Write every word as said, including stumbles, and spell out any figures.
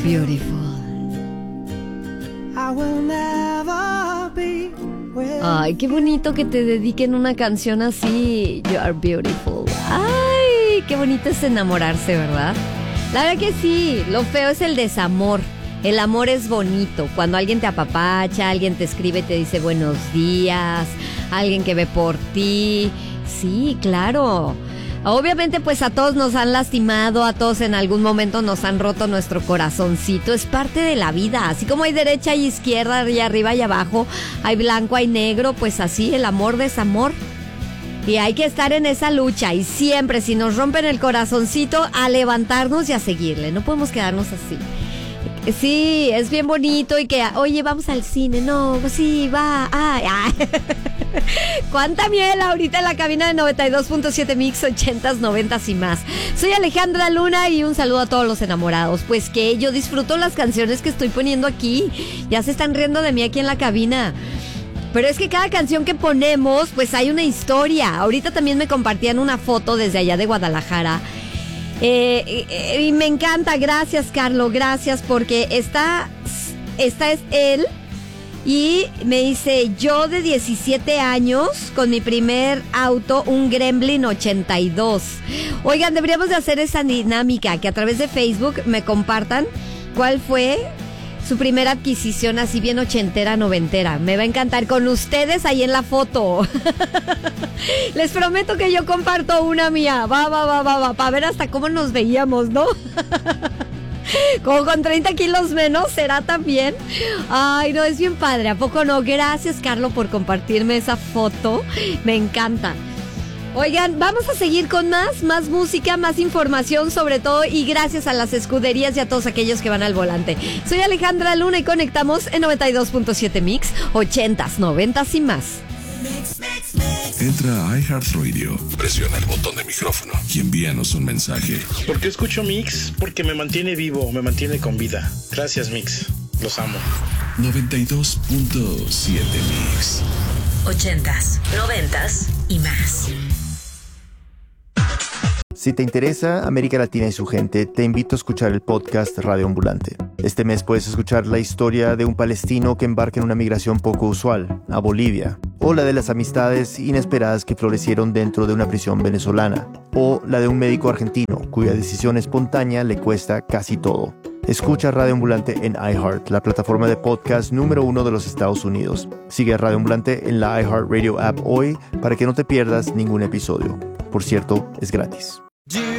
Beautiful. I will never be with Ay, qué bonito que te dediquen una canción así. You are beautiful. Ay, qué bonito es enamorarse, ¿verdad? La verdad que sí. Lo feo es el desamor. El amor es bonito. Cuando alguien te apapacha, alguien te escribe y te dice buenos días, alguien que ve por ti. Sí, claro. Obviamente pues a todos nos han lastimado, a todos en algún momento nos han roto nuestro corazoncito. Es parte de la vida. Así como hay derecha y izquierda, y arriba y abajo, hay blanco, hay negro, pues así el amor, desamor. Y hay que estar en esa lucha. Y siempre si nos rompen el corazoncito, a levantarnos y a seguirle. No podemos quedarnos así. Sí, es bien bonito y que, oye, vamos al cine. No, sí, va. Ay, ay. Cuánta miel ahorita en la cabina de noventa y dos punto siete Mix, ochentas, noventas y más. Soy Alejandra Luna y un saludo a todos los enamorados. Pues que yo disfruto las canciones que estoy poniendo aquí. Ya se están riendo de mí aquí en la cabina. Pero es que cada canción que ponemos, pues hay una historia. Ahorita también me compartían una foto desde allá de Guadalajara. Eh, eh, y me encanta, gracias Carlos, gracias, porque esta, esta es él y me dice, yo de diecisiete años con mi primer auto, un Gremlin ochenta y dos. Oigan, deberíamos de hacer esa dinámica, que a través de Facebook me compartan cuál fue su primera adquisición así bien ochentera, noventera. Me va a encantar con ustedes ahí en la foto. Les prometo que yo comparto una mía. Va, va, va, va, va. Para ver hasta cómo nos veíamos, ¿no? Como con treinta kilos menos, ¿será también? Ay, no, es bien padre. ¿A poco no? Gracias, Carlos, por compartirme esa foto. Me encanta. Oigan, vamos a seguir con más, más música, más información sobre todo y gracias a las escuderías y a todos aquellos que van al volante. Soy Alejandra Luna y conectamos en noventa y dos punto siete Mix, ochentas, noventas y más. Entra a iHeartRadio, presiona el botón de micrófono y envíanos un mensaje. ¿Por qué escucho Mix? Porque me mantiene vivo, me mantiene con vida. Gracias, Mix. Los amo. noventa y dos punto siete Mix. Ochentas, noventas y más. Si te interesa América Latina y su gente, te invito a escuchar el podcast Radio Ambulante. Este mes puedes escuchar la historia de un palestino que embarca en una migración poco usual, a Bolivia, o la de las amistades inesperadas que florecieron dentro de una prisión venezolana, o la de un médico argentino cuya decisión espontánea le cuesta casi todo. Escucha Radio Ambulante en iHeart, la plataforma de podcast número uno de los Estados Unidos. Sigue a Radio Ambulante en la iHeartRadio app hoy para que no te pierdas ningún episodio. Por cierto, es gratis.